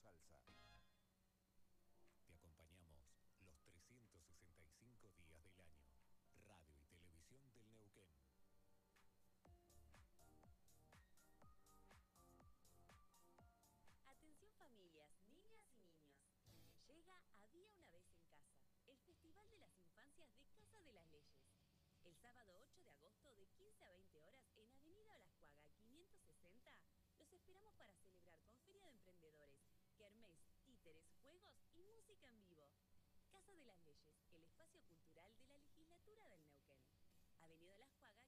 salsa. Te acompañamos los 365 días del año. Radio y Televisión del Neuquén. Atención familias, niñas y niños. Llega Había una vez en casa, el Festival de las Infancias de Casa de las Leyes. El sábado 8 de agosto de 15 a 20 horas en Avenida Olascuaga 560, los esperamos para celebrar con feria de emprendedores, kermés, títeres, juegos y música en vivo. Casa de las Leyes,